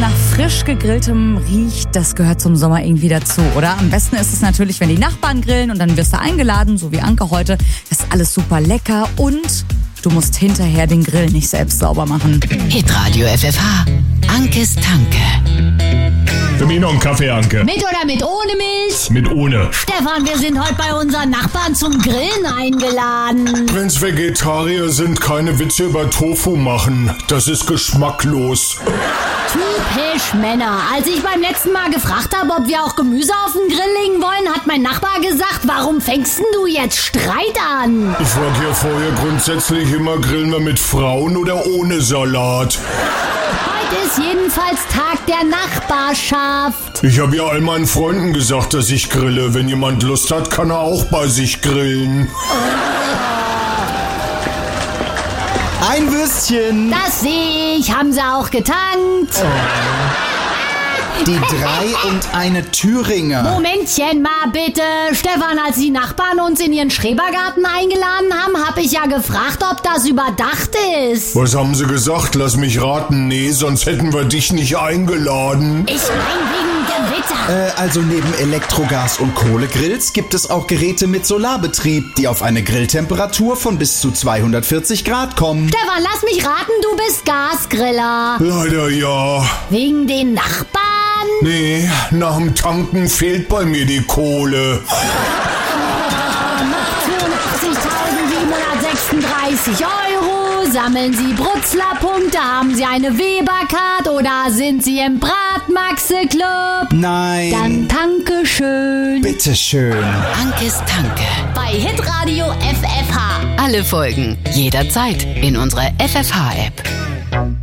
nach frisch gegrilltem riecht, das gehört zum Sommer irgendwie dazu, oder? Am besten ist es natürlich, wenn die Nachbarn grillen und dann wirst du eingeladen, so wie Anke heute. Das ist alles super lecker und du musst hinterher den Grill nicht selbst sauber machen. Hitradio FFH. Ankes Tanke. Für mich noch einen Kaffee, Anke. Mit oder mit ohne Milch? Mit ohne. Stefan, wir sind heute bei unseren Nachbarn zum Grillen eingeladen. Wenn's Vegetarier sind, keine Witze über Tofu machen. Das ist geschmacklos. Typisch Männer. Als ich beim letzten Mal gefragt habe, ob wir auch Gemüse auf den Grill legen wollen, hat mein Nachbar gesagt, warum fängst denn du jetzt Streit an? Ich frage ja vorher grundsätzlich immer, grillen wir mit Frauen oder ohne Salat? Heute ist jedenfalls Tag der Nachbarschaft. Ich habe ja all meinen Freunden gesagt, dass ich grille. Wenn jemand Lust hat, kann er auch bei sich grillen. Ein Würstchen. Das sehe ich. Haben sie auch getankt? Die 3 und eine Thüringer. Momentchen mal bitte. Stefan, als die Nachbarn uns in ihren Schrebergarten eingeladen haben, habe ich ja gefragt, ob das überdacht ist. Was haben sie gesagt? Lass mich raten. Nee, sonst hätten wir dich nicht eingeladen. Ich mein wegen Gewitter. Also neben Elektrogas und Kohlegrills gibt es auch Geräte mit Solarbetrieb, die auf eine Grilltemperatur von bis zu 240 Grad kommen. Stefan, lass mich raten, du bist Gasgriller. Leider ja. Wegen den Nachbarn? Nee, nach dem Tanken fehlt bei mir die Kohle. 82.736 €. Sammeln Sie Brutzler-Punkte? Haben Sie eine Weber-Card oder sind Sie im Bratmaxe-Club? Nein. Dann danke schön. Bitteschön. Ankes Tanke. Bei Hitradio FFH. Alle Folgen jederzeit in unserer FFH-App.